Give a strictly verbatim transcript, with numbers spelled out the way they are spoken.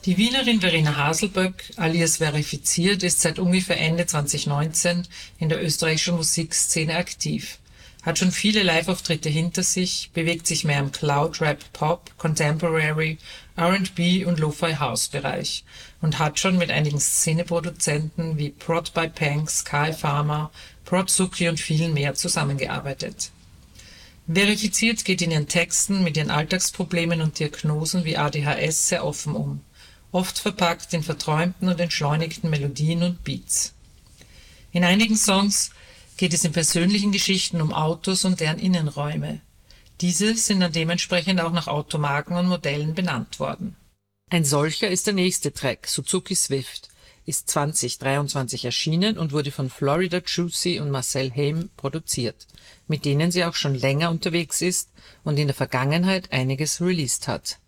Die Wienerin Verena Haselböck, alias Verifiziert, ist seit ungefähr Ende zwanzig neunzehn in der österreichischen Musikszene aktiv, hat schon viele Live-Auftritte hinter sich, bewegt sich mehr im Cloud-Rap-Pop, Contemporary, R and B und Lo-Fi-House-Bereich und hat schon mit einigen Szeneproduzenten wie Prod by Pank, Sky Farmer, Prod Suki und vielen mehr zusammengearbeitet. Verifiziert geht in ihren Texten mit ihren Alltagsproblemen und Diagnosen wie A D H S sehr offen um, oft verpackt in verträumten und entschleunigten Melodien und Beats. In einigen Songs geht es in persönlichen Geschichten um Autos und deren Innenräume. Diese sind dann dementsprechend auch nach Automarken und Modellen benannt worden. Ein solcher ist der nächste Track, Suzuki Swift, ist zwanzig dreiundzwanzig erschienen und wurde von Florida Juicy und Marcel Haim produziert, mit denen sie auch schon länger unterwegs ist und in der Vergangenheit einiges released hat.